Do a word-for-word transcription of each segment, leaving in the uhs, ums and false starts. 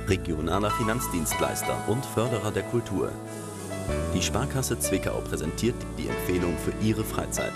regionaler Finanzdienstleister und Förderer der Kultur. Die Sparkasse Zwickau präsentiert die Empfehlung für Ihre Freizeit.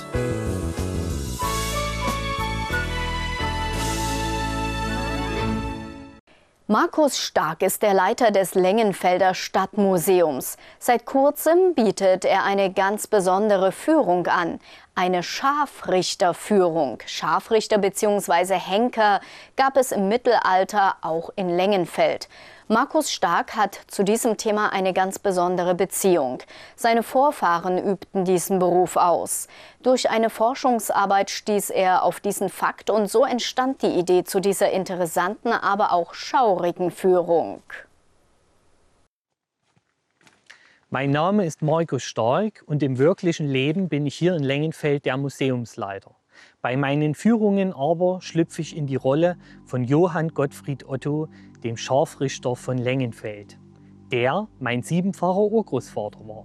Markus Stark ist der Leiter des Lengenfelder Stadtmuseums. Seit kurzem bietet er eine ganz besondere Führung an. Eine Scharfrichterführung. Scharfrichter bzw. Henker gab es im Mittelalter auch in Lengenfeld. Markus Stark hat zu diesem Thema eine ganz besondere Beziehung. Seine Vorfahren übten diesen Beruf aus. Durch eine Forschungsarbeit stieß er auf diesen Fakt und so entstand die Idee zu dieser interessanten, aber auch schaurigen Führung. Mein Name ist Markus Stark und im wirklichen Leben bin ich hier in Lengenfeld der Museumsleiter. Bei meinen Führungen aber schlüpfe ich in die Rolle von Johann Gottfried Otto, dem Scharfrichter von Lengenfeld, der mein siebenfacher Urgroßvater war.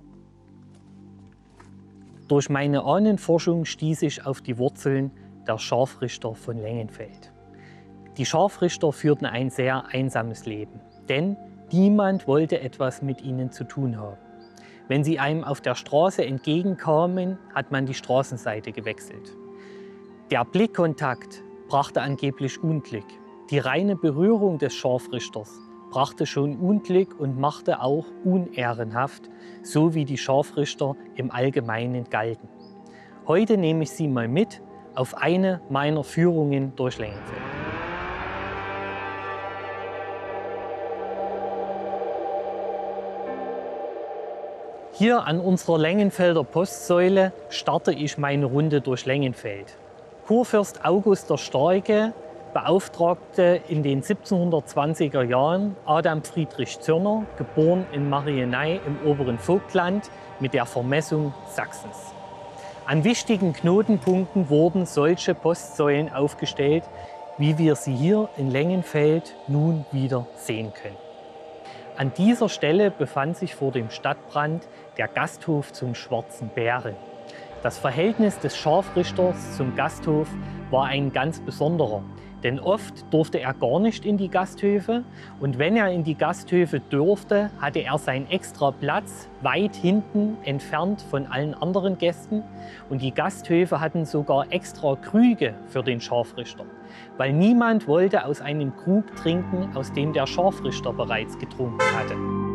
Durch meine Ahnenforschung stieß ich auf die Wurzeln der Scharfrichter von Lengenfeld. Die Scharfrichter führten ein sehr einsames Leben, denn niemand wollte etwas mit ihnen zu tun haben. Wenn sie einem auf der Straße entgegenkamen, hat man die Straßenseite gewechselt. Der Blickkontakt brachte angeblich Unglück. Die reine Berührung des Scharfrichters brachte schon Unglück und machte auch unehrenhaft, so wie die Scharfrichter im Allgemeinen galten. Heute nehme ich Sie mal mit auf eine meiner Führungen durch Lengenfeld. Hier an unserer Lengenfelder Postsäule starte ich meine Runde durch Lengenfeld. Kurfürst August der Starke beauftragte in den siebzehnhundertzwanziger Jahren Adam Friedrich Zürner, geboren in Marieney im oberen Vogtland, mit der Vermessung Sachsens. An wichtigen Knotenpunkten wurden solche Postsäulen aufgestellt, wie wir sie hier in Lengenfeld nun wieder sehen können. An dieser Stelle befand sich vor dem Stadtbrand der Gasthof zum Schwarzen Bären. Das Verhältnis des Scharfrichters zum Gasthof war ein ganz besonderer, denn oft durfte er gar nicht in die Gasthöfe und wenn er in die Gasthöfe durfte, hatte er seinen extra Platz weit hinten entfernt von allen anderen Gästen und die Gasthöfe hatten sogar extra Krüge für den Scharfrichter, weil niemand wollte aus einem Krug trinken, aus dem der Scharfrichter bereits getrunken hatte.